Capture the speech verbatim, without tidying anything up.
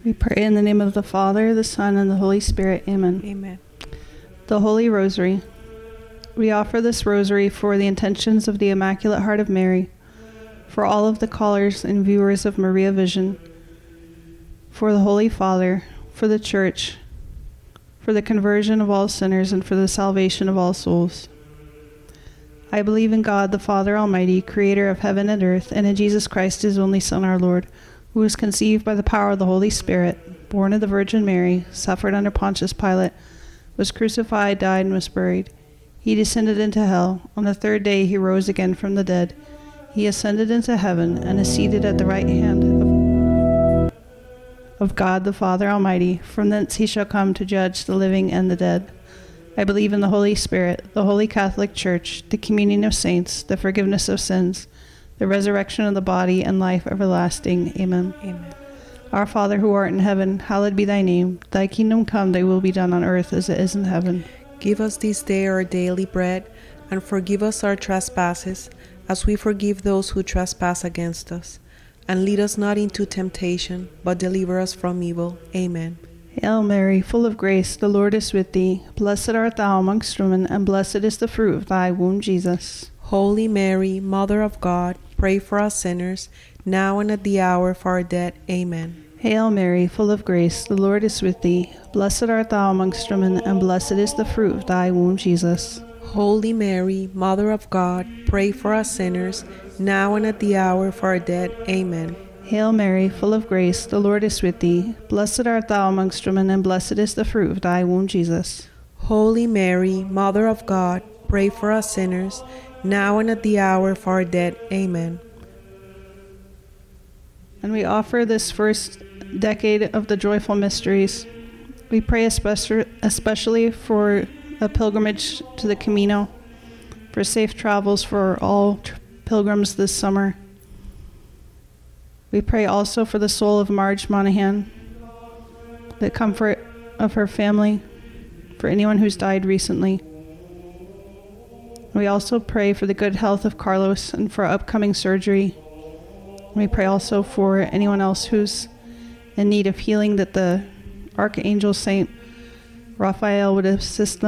We pray in the name of the Father, the Son, and the Holy Spirit. Amen. Amen. The Holy Rosary. We offer this rosary for the intentions of the Immaculate Heart of Mary, for all of the callers and viewers of Maria Vision, for the Holy Father, for the Church, for the conversion of all sinners, and for the salvation of all souls. I believe in God, the Father Almighty, creator of heaven and earth, and in Jesus Christ, his only Son, our Lord, who was conceived by the power of the Holy Spirit, born of the Virgin Mary, suffered under Pontius Pilate, was crucified, died, and was buried. He descended into hell. On the third day he rose again from the dead. He ascended into heaven and is seated at the right hand of, of God the Father Almighty. From thence he shall come to judge the living and the dead. I believe in the Holy Spirit, the Holy Catholic Church, the communion of saints, the forgiveness of sins, the resurrection of the body, and life everlasting. Amen. Amen. Our Father who art in heaven, hallowed be thy name. Thy kingdom come, thy will be done on earth as it is in heaven. Give us this day our daily bread, and forgive us our trespasses, as we forgive those who trespass against us. And lead us not into temptation, but deliver us from evil. Amen. Hail Mary, full of grace, the Lord is with thee. Blessed art thou amongst women, and blessed is the fruit of thy womb, Jesus. Holy Mary, Mother of God, pray for us sinners, now and at the hour of our death. Amen. Hail Mary, full of grace, the Lord is with thee. Blessed art thou amongst women, and blessed is the fruit of thy womb, Jesus. Holy Mary, Mother of God, pray for us sinners, now and at the hour of our death. Amen. Hail Mary, full of grace, the Lord is with thee. Blessed art thou amongst women, and blessed is the fruit of thy womb, Jesus. Holy Mary, Mother of God, pray for us sinners, now and at the hour of our death. Amen. And we offer this first decade of the joyful mysteries. We pray especially, especially for a pilgrimage to the Camino, for safe travels for all tr- pilgrims this summer. We pray also for the soul of Marge Monahan, the comfort of her family, for anyone who's died recently. We also pray for the good health of Carlos and for upcoming surgery. We pray also for anyone else who's in need of healing, that the Archangel Saint Raphael would assist them.